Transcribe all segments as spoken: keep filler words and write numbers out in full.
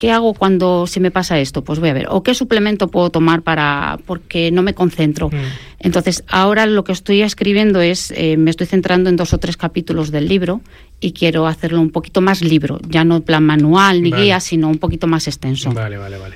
¿qué hago cuando se me pasa esto? Pues voy a ver, ¿o qué suplemento puedo tomar para porque no me concentro? Mm. Entonces, ahora lo que estoy escribiendo es, eh, me estoy centrando en dos o tres capítulos del libro y quiero hacerlo un poquito más libro, ya no en plan manual ni vale. guía, sino un poquito más extenso. Vale, vale, vale.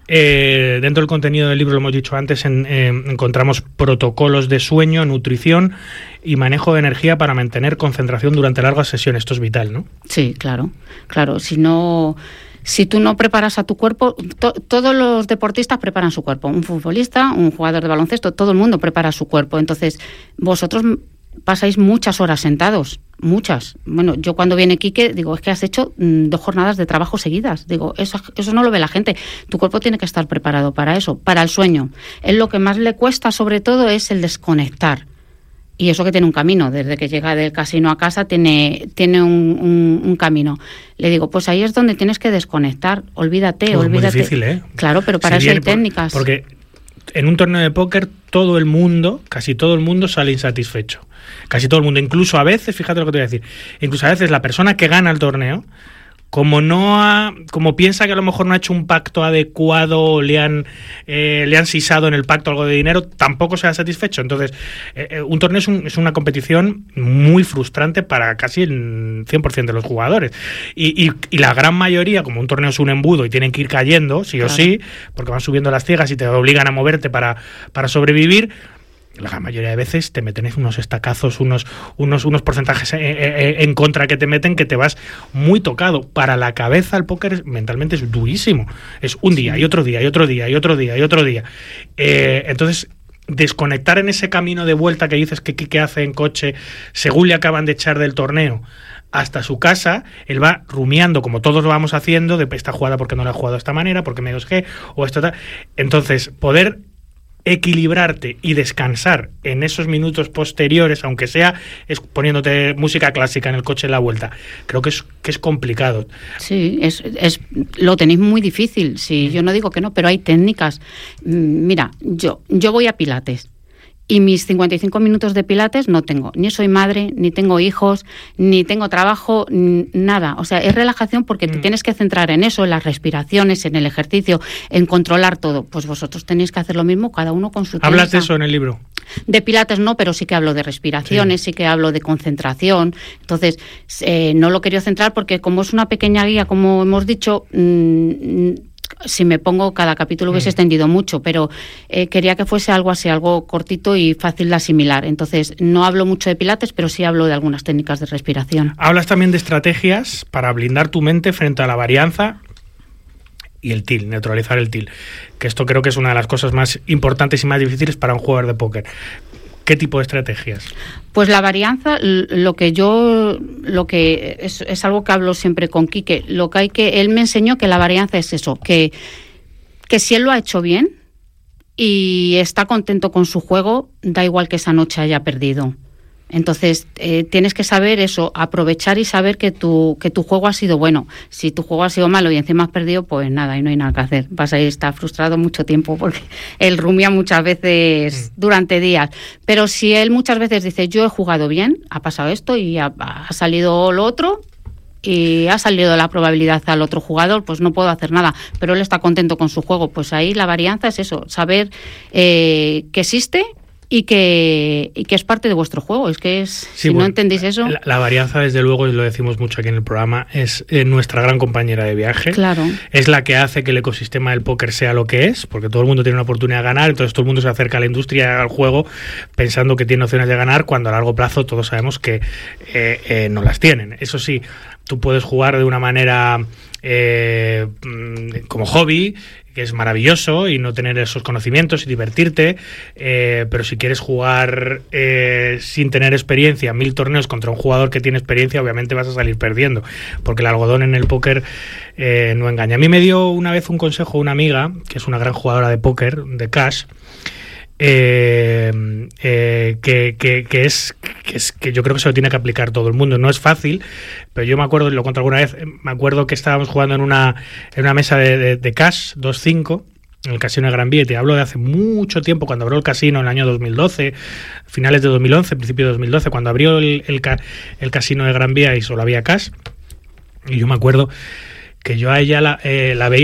Eh, dentro del contenido del libro, lo hemos dicho antes, en, eh, encontramos protocolos de sueño, nutrición y manejo de energía para mantener concentración durante largas sesiones. Esto es vital, ¿no? Sí, claro, claro. Si no... Si tú no preparas a tu cuerpo, to, todos los deportistas preparan su cuerpo. Un futbolista, un jugador de baloncesto, todo el mundo prepara su cuerpo. Entonces, vosotros pasáis muchas horas sentados, muchas. Bueno, yo cuando viene Quique, digo, es que has hecho mm, dos jornadas de trabajo seguidas. Digo, eso, eso no lo ve la gente. Tu cuerpo tiene que estar preparado para eso, para el sueño. Él lo que más le cuesta, sobre todo, es el desconectar. Y eso que tiene un camino, desde que llega del casino a casa tiene, tiene un, un, un camino. Le digo, pues ahí es donde tienes que desconectar, olvídate, oh, olvídate. Es muy difícil, ¿eh? Claro, pero para si eso hay por, técnicas. Porque en un torneo de póker todo el mundo, casi todo el mundo sale insatisfecho. Casi todo el mundo, incluso a veces, fíjate lo que te voy a decir, incluso a veces la persona que gana el torneo, como no ha, como piensa que a lo mejor no ha hecho un pacto adecuado o le han eh, le han sisado en el pacto algo de dinero, tampoco se ha satisfecho. Entonces, eh, un torneo es, un, es una competición muy frustrante para casi el cien por ciento de los jugadores. Y, y, y la gran mayoría, como un torneo es un embudo y tienen que ir cayendo, sí claro. o sí, porque van subiendo las ciegas y te obligan a moverte para, para sobrevivir, la gran mayoría de veces te meten unos estacazos, unos unos unos porcentajes en contra que te meten que te vas muy tocado. Para la cabeza el póker mentalmente es durísimo. Es un día y otro día y otro día y otro día y otro día. Eh, entonces, desconectar en ese camino de vuelta que dices que Quique hace en coche, según le acaban de echar del torneo, hasta su casa, él va rumiando, como todos lo vamos haciendo, de esta jugada porque no la he jugado de esta manera, porque me dos G, o esto tal. Entonces, poder equilibrarte y descansar en esos minutos posteriores, aunque sea es poniéndote música clásica en el coche en la vuelta, creo que es que es complicado. Sí, es, es lo tenéis muy difícil. Sí, yo no digo que no, pero hay técnicas. Mira, yo yo voy a Pilates. Y mis cincuenta y cinco minutos de pilates no tengo, ni soy madre, ni tengo hijos, ni tengo trabajo, n- nada. O sea, es relajación porque mm. te tienes que centrar en eso, en las respiraciones, en el ejercicio, en controlar todo. Pues vosotros tenéis que hacer lo mismo, cada uno con su técnica. ¿Hablas de eso en el libro? De pilates no, pero sí que hablo de respiraciones, sí, sí que hablo de concentración. Entonces, eh, no lo quería centrar porque como es una pequeña guía, como hemos dicho... Mmm, si me pongo, cada capítulo hubiese extendido mucho, pero eh, quería que fuese algo así, algo cortito y fácil de asimilar. Entonces, no hablo mucho de pilates, pero sí hablo de algunas técnicas de respiración. Hablas también de estrategias para blindar tu mente frente a la varianza y el til, neutralizar el til, que esto creo que es una de las cosas más importantes y más difíciles para un jugador de póker. ¿Qué tipo de estrategias? Pues la varianza, lo que yo, lo que es, es algo que hablo siempre con Quique, lo que hay que, él me enseñó que la varianza es eso, que, que si él lo ha hecho bien y está contento con su juego, da igual que esa noche haya perdido. Entonces, eh, tienes que saber eso, aprovechar y saber que tu, que tu juego ha sido bueno. Si tu juego ha sido malo y encima has perdido, pues nada, y no hay nada que hacer. Vas a estar frustrado mucho tiempo porque él rumia muchas veces mm. durante días. Pero si él muchas veces dice, yo he jugado bien, ha pasado esto y ha, ha salido lo otro, y ha salido la probabilidad al otro jugador, pues no puedo hacer nada, pero él está contento con su juego. Pues ahí la varianza es eso, saber eh, que existe y que, y que es parte de vuestro juego. Es que es, sí, si bueno, no entendéis eso... La, la varianza, desde luego, y lo decimos mucho aquí en el programa, es eh, nuestra gran compañera de viaje. Claro. Es la que hace que el ecosistema del póker sea lo que es, porque todo el mundo tiene una oportunidad de ganar, entonces todo el mundo se acerca a la industria, al juego, pensando que tiene opciones de ganar, cuando a largo plazo todos sabemos que eh, eh, no las tienen. Eso sí, tú puedes jugar de una manera eh, como hobby, que es maravilloso, y no tener esos conocimientos y divertirte, eh, pero si quieres jugar eh, sin tener experiencia mil torneos contra un jugador que tiene experiencia, obviamente vas a salir perdiendo, porque el algodón en el póker eh, no engaña. A mí me dio una vez un consejo una amiga, que es una gran jugadora de póker, de cash, Eh, eh, que, que, que, es, que es que yo creo que se lo tiene que aplicar todo el mundo. No es fácil, pero yo me acuerdo, lo conté alguna vez, me acuerdo que estábamos jugando en una, en una mesa de, de, de cash dos cinco en el casino de Gran Vía, y te hablo de hace mucho tiempo, cuando abrió el casino en el año dos mil doce, finales de dos mil once, principio de dos mil doce, cuando abrió el, el, el casino de Gran Vía y solo había cash. Y yo me acuerdo que yo a ella la, eh, la veía